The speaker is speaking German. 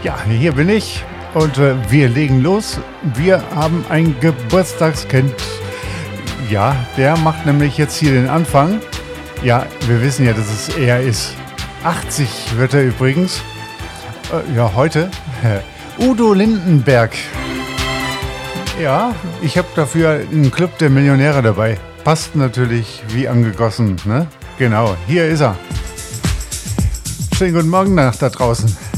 Ja, hier bin ich und wir legen los. Wir haben ein Geburtstagskind. Ja, der macht nämlich jetzt hier den Anfang. Ja, wir wissen ja, dass es er ist. 80 wird er übrigens. Ja, heute. Udo Lindenberg. Ja, ich habe dafür einen Club der Millionäre dabei. Passt natürlich wie angegossen, ne? Genau, hier ist er. Schönen guten Morgen nach da draußen.